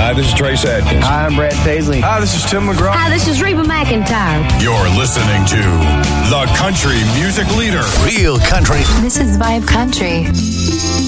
Hi, this is Trace Adkins. Hi, I'm Brad Paisley. Hi, this is Tim McGraw. Hi, this is Reba McEntire. You're listening to the country music leader. Real country. This is Vibe Country.